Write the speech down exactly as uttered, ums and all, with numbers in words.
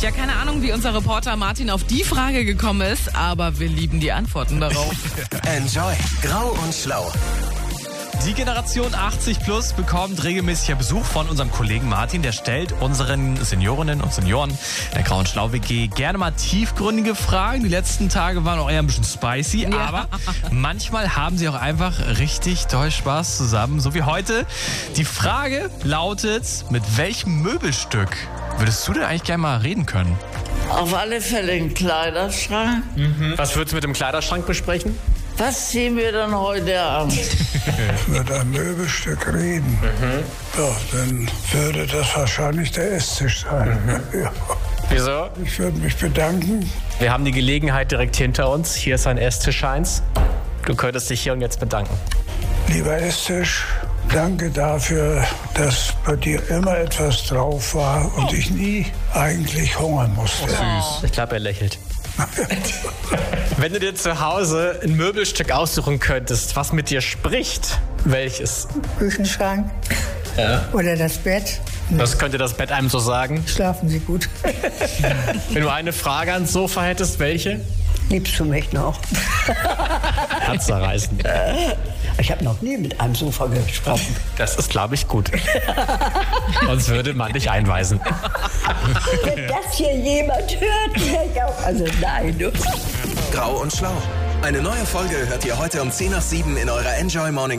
Ja, keine Ahnung, wie unser Reporter Martin auf die Frage gekommen ist, aber wir lieben die Antworten darauf. Enjoy Grau und Schlau. Die Generation achtzig plus bekommt regelmäßiger Besuch von unserem Kollegen Martin. Der stellt unseren Seniorinnen und Senioren der Grau und Schlau W G gerne mal tiefgründige Fragen. Die letzten Tage waren auch eher ein bisschen spicy, Ja. aber manchmal haben sie auch einfach richtig doll Spaß zusammen, so wie heute. Die Frage lautet, mit welchem Möbelstück würdest du denn eigentlich gerne mal reden können? Auf alle Fälle ein Kleiderschrank. Was würdest du mit dem Kleiderschrank besprechen? Was ziehen wir dann heute an? Mit einem Möbelstück reden. Ja, dann würde das wahrscheinlich der Esstisch sein. Ja. Wieso? Ich würde mich bedanken. Wir haben die Gelegenheit direkt hinter uns. Hier ist ein Esstisch eins. Du könntest dich hier und jetzt bedanken. Lieber Esstisch, danke dafür, dass bei dir immer etwas drauf war und ich nie eigentlich hungern musste. Ich glaube, er lächelt. Wenn du dir zu Hause ein Möbelstück aussuchen könntest, was mit dir spricht, welches? Küchenschrank oder das Bett. Was könnte das Bett einem so sagen? Schlafen Sie gut. Wenn du eine Frage ans Sofa hättest, welche? Liebst du mich noch? Herzzerreißend. Ich habe noch nie mit einem Sofa gesprochen. Das ist, glaube ich, gut. Sonst würde man dich einweisen. Wenn das hier jemand hört, wäre ich auch. Also nein. Du. Grau und Schlau. Eine neue Folge hört ihr heute um zehn nach sieben in eurer Enjoy Morning